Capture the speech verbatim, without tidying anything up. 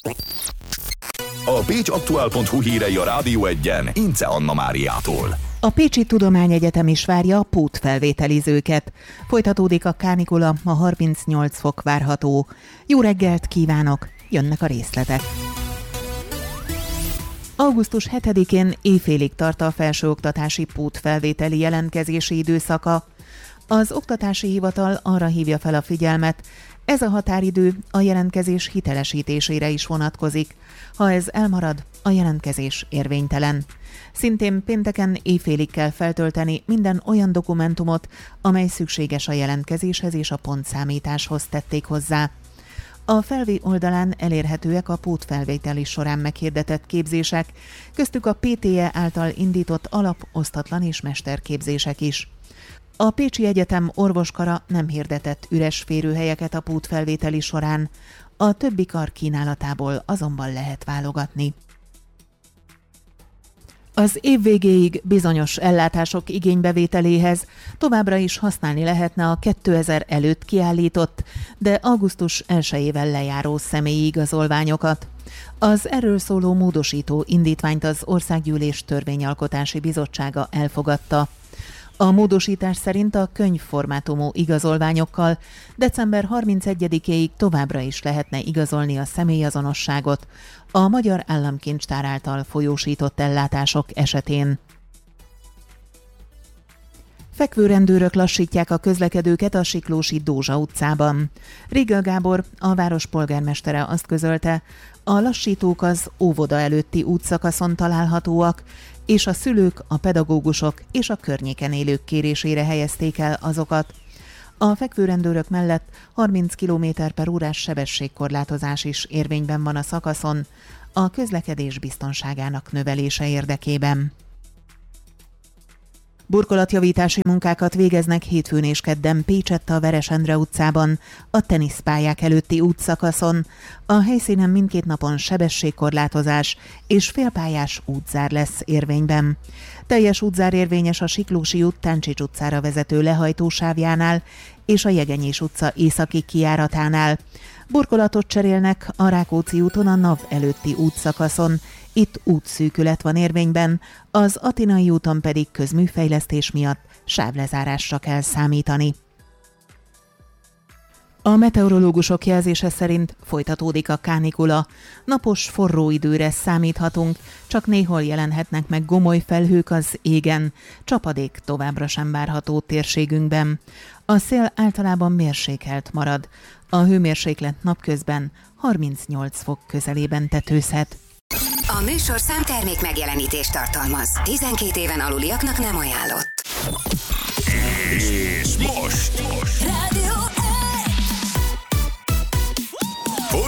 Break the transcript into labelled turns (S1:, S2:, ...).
S1: A pécs aktuál pont hu hírei a Rádió Egyen Ince Anna Máriától.
S2: A Pécsi Tudományegyetem is várja a pótfelvételizőket. Folytatódik a kánikula, a harmincnyolc fok várható. Jó reggelt kívánok, jönnek a részletek. augusztus hetedikén éjfélig tart a felsőoktatási pótfelvételi jelentkezési időszaka. Az Oktatási Hivatal arra hívja fel a figyelmet, ez a határidő a jelentkezés hitelesítésére is vonatkozik. Ha ez elmarad, a jelentkezés érvénytelen. Szintén pénteken éjfélig kell feltölteni minden olyan dokumentumot, amely szükséges a jelentkezéshez és a pontszámításhoz, tették hozzá. A Felvi oldalán elérhetőek a pótfelvételi során meghirdetett képzések, köztük a pé té e által indított alap, osztatlan és mesterképzések is. A Pécsi Egyetem orvoskara nem hirdetett üres férőhelyeket a pótfelvételi során, a többi kar kínálatából azonban lehet válogatni. Az év végéig bizonyos ellátások igénybevételéhez továbbra is használni lehetne a kétezer előtt kiállított, de augusztus elsejével lejáró személyi igazolványokat. Az erről szóló módosító indítványt az Országgyűlés Törvényalkotási Bizottsága elfogadta. A módosítás szerint a könyvformátumú igazolványokkal december harmincegyedikéig továbbra is lehetne igazolni a személyazonosságot a Magyar Államkincstár által folyósított ellátások esetén. Fekvőrendőrök lassítják a közlekedőket a Siklósi Dózsa utcában. Rigel Gábor, a város polgármestere azt közölte, a lassítók az óvoda előtti útszakaszon találhatóak, és a szülők, a pedagógusok és a környéken élők kérésére helyezték el azokat. A fekvőrendőrök mellett harminc kilométer per órás sebességkorlátozás is érvényben van a szakaszon, a közlekedés biztonságának növelése érdekében. Burkolatjavítási munkákat végeznek hétfőn és kedden Pécsett a Veres Endre utcában, a teniszpályák előtti útszakaszon. A helyszínen mindkét napon sebességkorlátozás és félpályás útzár lesz érvényben. Teljes útzár érvényes a Siklósi út Táncsics utcára vezető lehajtósávjánál és a Jegenyés utca északi kijáratánál. Burkolatot cserélnek a Rákóczi úton a NAV előtti útszakaszon, itt útszűkület van érvényben, az Atinai úton pedig közműfejlesztés miatt sávlezárásra kell számítani. A meteorológusok jelzése szerint folytatódik a kánikula. Napos, forró időre számíthatunk, csak néhol jelenhetnek meg gomoly felhők az égen, csapadék továbbra sem várható térségünkben. A szél általában mérsékelt marad, a hőmérséklet napközben harmincnyolc fok közelében tetőzhet.
S3: A műsorszám termék megjelenítést tartalmaz. tizenkét éven aluliaknak nem ajánlott.
S1: És most! most.